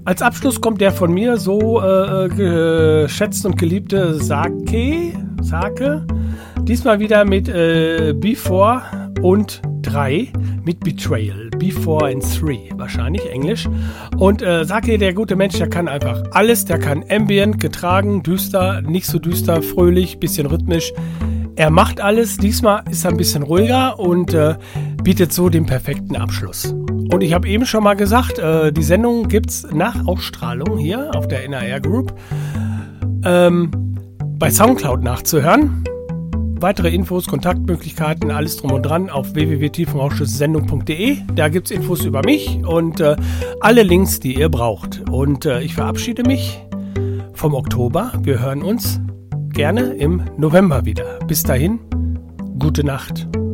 Als Abschluss kommt der von mir so geschätzte und geliebte Sake. Diesmal wieder mit Before und 3 mit Betrayal. Before and 3, wahrscheinlich Englisch. Und Sake, der gute Mensch, der kann einfach alles. Der kann ambient, getragen, düster, nicht so düster, fröhlich, bisschen rhythmisch. Er macht alles. Diesmal ist er ein bisschen ruhiger und bietet so den perfekten Abschluss. Und ich habe eben schon mal gesagt, die Sendung gibt's nach Ausstrahlung hier auf der NAR Group bei Soundcloud nachzuhören. Weitere Infos, Kontaktmöglichkeiten, alles drum und dran auf www.tiefenrauschsendung.de. Da gibt's Infos über mich und alle Links, die ihr braucht. Und ich verabschiede mich vom Oktober. Wir hören uns gerne im November wieder. Bis dahin, gute Nacht.